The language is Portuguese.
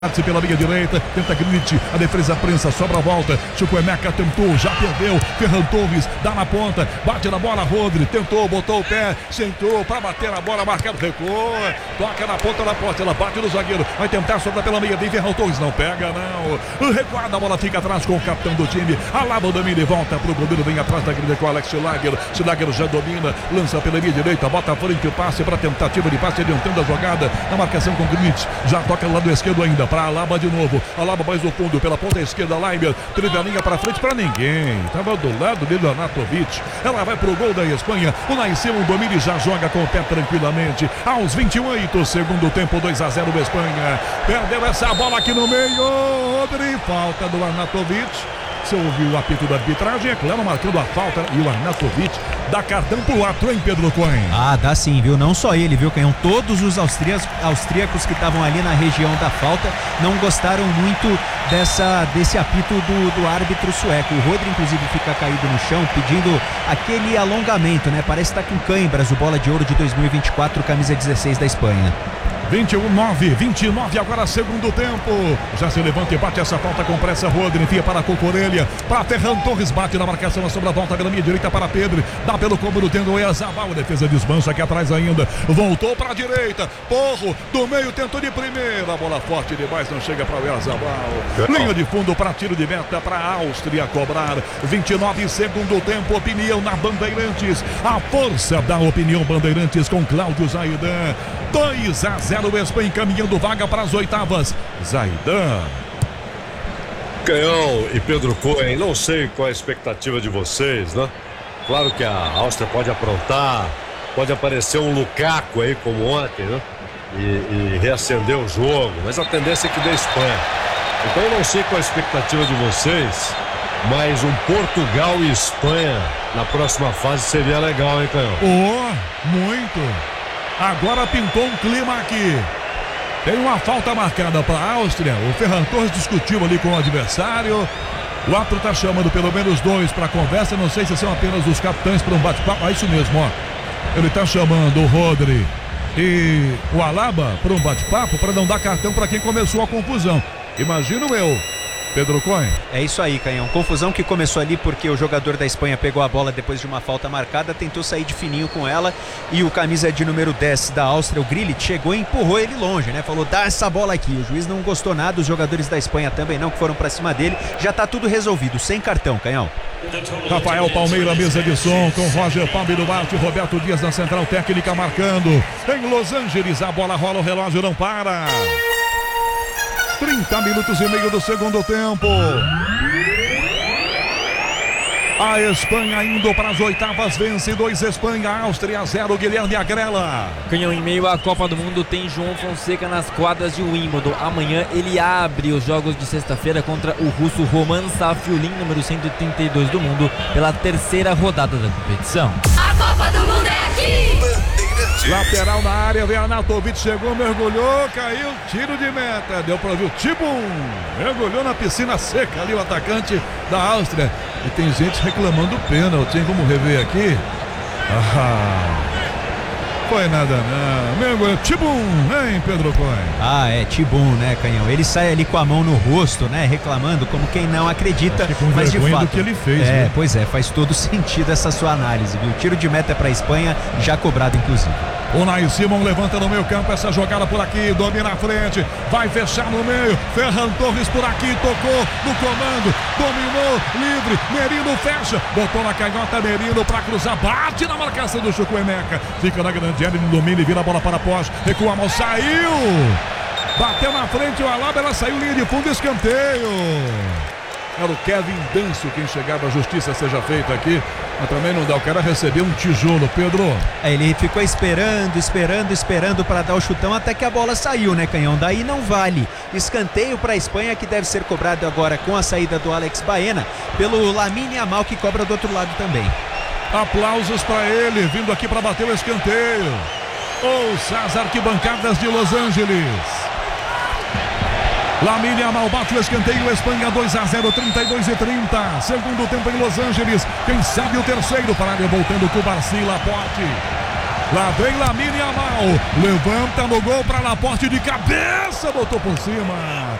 pela linha direita, tenta Grite, a defesa prensa, sobra a volta, Chukwuemeka tentou, já perdeu, Ferran Torres dá na ponta, bate na bola, Rodri, tentou, botou o pé, sentou pra bater na bola, marcado, recuou, toca na ponta da poste, ela bate no zagueiro, vai tentar sobrar pela meia, vem Ferran Torres, não pega não, recuada, a bola fica atrás com o capitão do time, Alaba o domínio e volta pro goleiro, vem atrás da Grite com o Alex Schlager já domina, lança pela linha direita, bota a frente o passe pra tentativa de passe, adiantando a jogada, na marcação com Grite, já toca do lado esquerdo ainda, para Alaba de novo, Alaba mais no fundo, pela ponta esquerda, Leiber, teve a linha para frente para ninguém, estava do lado dele, Arnautovic, ela vai pro gol da Espanha, o Naissimon domina e já joga com o pé tranquilamente, aos 28, segundo tempo, 2-0 Espanha, perdeu essa bola aqui no meio, Rodri, falta do Arnautovic. Você ouviu o apito da arbitragem, é claro, marcando a falta, e o Arnautovic dá cartão pro ato, hein, Pedro Cohen? Ah, dá sim, viu? Não só ele, viu, Canhão? Todos os austríacos que estavam ali na região da falta não gostaram muito desse apito do árbitro sueco. O Rodri, inclusive, fica caído no chão, pedindo aquele alongamento, né? Parece estar com cãibras, o Bola de Ouro de 2024, camisa 16 da Espanha. 29, agora segundo tempo. Já se levanta e bate essa falta com pressa. Rodri enfia para a Cucurella, para Ferran Torres, bate na marcação, sobre a volta pela minha direita para Pedro, dá pelo cômodo, tendo o Oyarzabal, a defesa desmancha aqui atrás ainda, voltou para a direita, Porro, do meio, tentou de primeira, bola forte demais, não chega para o Oyarzabal, linha de fundo para tiro de meta para a Áustria cobrar. 29, segundo tempo, opinião na Bandeirantes, a força da opinião Bandeirantes com Cláudio Zaidan. 2-0 Espanha, encaminhando vaga para as oitavas. Zaidan. Canhão e Pedro Cohen, não sei qual é a expectativa de vocês, né? Claro que a Áustria pode aprontar, pode aparecer um Lukaku aí como ontem, né? E reacender o jogo, mas a tendência é que dê Espanha. Então eu não sei qual é a expectativa de vocês, mas um Portugal e Espanha na próxima fase seria legal, hein, Canhão? Muito. Agora pintou um clima aqui. Tem uma falta marcada para a Áustria. O Ferran Torres discutiu ali com o adversário. O árbitro está chamando pelo menos dois para conversa. Não sei se são apenas os capitães para um bate-papo. É isso mesmo, ó. Ele está chamando o Rodri e o Alaba para um bate-papo para não dar cartão para quem começou a confusão. Imagino eu. Pedro Cohen. É isso aí, Canhão. Confusão que começou ali porque o jogador da Espanha pegou a bola depois de uma falta marcada, tentou sair de fininho com ela e o camisa de número 10 da Áustria, o Grilic, chegou e empurrou ele longe, né? Falou, dá essa bola aqui. O juiz não gostou nada, os jogadores da Espanha também não, que foram pra cima dele. Já tá tudo resolvido, sem cartão, Canhão. Rafael Palmeira, mesa de som, com Roger Palme do Bate, Roberto Dias na central técnica marcando. Em Los Angeles, a bola rola, o relógio não para. 30 minutos e meio do segundo tempo. A Espanha indo para as oitavas, vence 2 Espanha, Áustria 0, Guilherme Agrela. Canhão, em meio à Copa do Mundo tem João Fonseca nas quadras de Wimbledon. Amanhã ele abre os jogos de sexta-feira contra o russo Roman Safiulin, número 132 do mundo, pela terceira rodada da competição. A Copa do Mundo é aqui! Lateral na área, vem Arnautovic, chegou, mergulhou, caiu, tiro de meta, deu para ver o Tibum, mergulhou na piscina seca ali o atacante da Áustria. E tem gente reclamando do pênalti, hein? Vamos rever aqui. Foi nada não, mergulhou, Tibum, hein, Pedro Cohen? É Tibum, né, Canhão? Ele sai ali com a mão no rosto, né, reclamando como quem não acredita, mas de fato do que ele fez, né? Pois é, faz todo sentido essa sua análise, viu? Tiro de meta para a Espanha, já cobrado inclusive. O Naissimon levanta no meio campo, essa jogada por aqui, domina a frente, vai fechar no meio, Ferran Torres por aqui, tocou no comando, dominou, livre, Merino fecha, botou na canhota, Merino para cruzar, bate na marcação do Chukwuemeka, fica na grande área, no domínio e vira a bola para Pós, recua a mão, saiu, bateu na frente o Alaba, ela saiu, linha de fundo, escanteio. Era o Kevin Danço quem chegava, a justiça seja feita aqui, mas também não dá, o cara recebeu um tijolo, Pedro. Ele ficou esperando para dar o chutão até que a bola saiu, né, Canhão? Daí não vale. Escanteio para a Espanha, que deve ser cobrado agora com a saída do Alex Baena, pelo Lamine Yamal, que cobra do outro lado também. Aplausos para ele, vindo aqui para bater o escanteio. Ouça as arquibancadas de Los Angeles. Lamine Yamal bate o escanteio, Espanha 2-0, 32-30. Segundo tempo em Los Angeles. Quem sabe o terceiro para ele, voltando com o Barci Laporte. Lá vem Lamine Yamal. Levanta no gol para Laporte de cabeça, botou por cima.